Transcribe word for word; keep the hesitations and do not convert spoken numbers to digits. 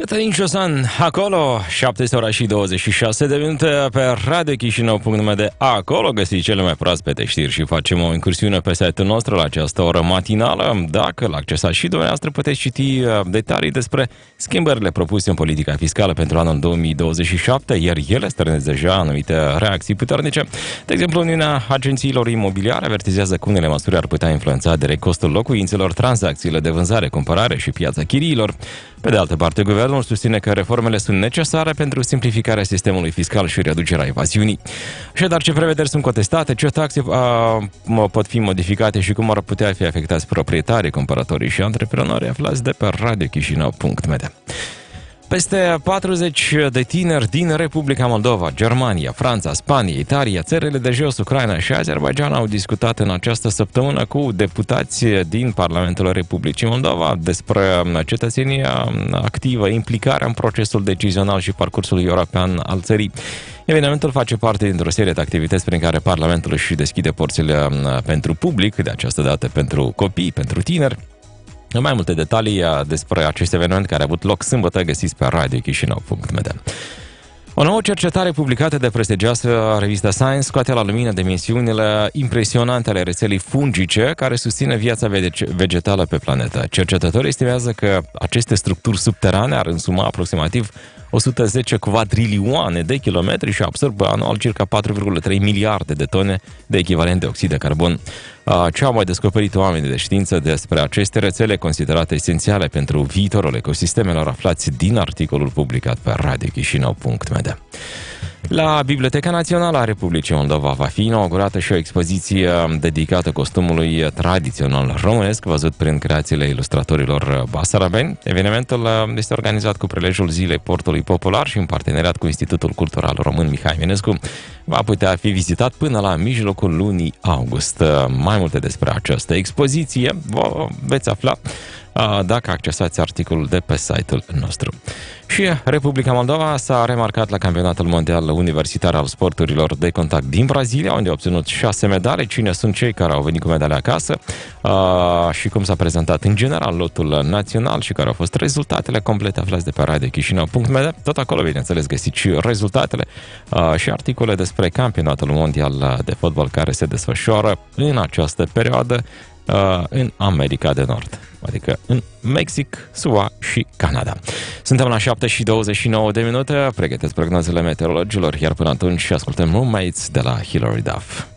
Cătălin Șosan, acolo, șapte ora și douăzeci și șase de minute pe Radio Chișinău punct m de acolo găsiți cele mai proaspete știri și facem o incursiune pe site-ul nostru la această oră matinală. Dacă l-accesați și dumneavoastră, puteți citi detalii despre schimbările propuse în politica fiscală pentru anul două mii douăzeci și șapte, iar ele stârnesc deja anumite reacții puternice. De exemplu, Uniunea Agențiilor Imobiliare avertizează că unele măsuri ar putea influența direct costul locuințelor, tranzacțiile de vânzare, cumpărare și piața chiriilor. Pe de altă parte, guvernul susține că reformele sunt necesare pentru simplificarea sistemului fiscal și reducerea evaziunii. Așadar, ce prevederi sunt contestate, ce taxe a, pot fi modificate și cum ar putea fi afectați proprietarii, cumpărătorii și antreprenorii, aflați de pe Radio Chișinău punct m de. Peste patruzeci de tineri din Republica Moldova, Germania, Franța, Spania, Italia, țările de jos, Ucraina și Azerbaidjan au discutat în această săptămână cu deputați din Parlamentul Republicii Moldova despre cetățenia activă, implicarea în procesul decizional și parcursul european al țării. Evenimentul face parte dintr-o serie de activități prin care Parlamentul își deschide porțile pentru public, de această dată pentru copii, pentru tineri. Mai multe detalii despre acest eveniment care a avut loc sâmbătă găsiți pe Radio Chișinău punct m de. O nouă cercetare publicată de prestigioasă revista Science scoate la lumină dimensiunile impresionante ale rețelei fungice care susține viața vegetală pe planetă. Cercetătorii estimează că aceste structuri subterane ar însuma aproximativ o sută zece quadrilioane de kilometri și absorbă anual circa patru virgulă trei miliarde de tone de echivalent de oxid de carbon. Ce au mai descoperit oamenii de știință despre aceste rețele considerate esențiale pentru viitorul ecosistemelor, aflați din articolul publicat pe Radio Chișinău punct m de. La Biblioteca Națională a Republicii Moldova va fi inaugurată și o expoziție dedicată costumului tradițional românesc, văzut prin creațiile ilustratorilor basarabeni. Evenimentul este organizat cu prilejul Zilei Portului Popular și în parteneriat cu Institutul Cultural Român Mihai Eminescu. Va putea fi vizitat până la mijlocul lunii august. Mai multe despre această expoziție vă veți afla dacă accesați articolul de pe site-ul nostru. Și Republica Moldova s-a remarcat la Campionatul Mondial Universitar al Sporturilor de Contact din Brazilia, unde a obținut șase medale. Cine sunt cei care au venit cu medale acasă și cum s-a prezentat în general lotul național și care au fost rezultatele complete, aflați de pe Radio Chișinău punct m de. Tot acolo, bineînțeles, găsiți și rezultatele și articole despre Campionatul Mondial de Fotbal care se desfășoară în această perioadă în America de Nord, adică în Mexic, S U A și Canada. Suntem la șapte și douăzeci și nouă de minute, pregătesc prognozele meteorologilor, iar până atunci ascultăm Roommates de la Hilary Duff.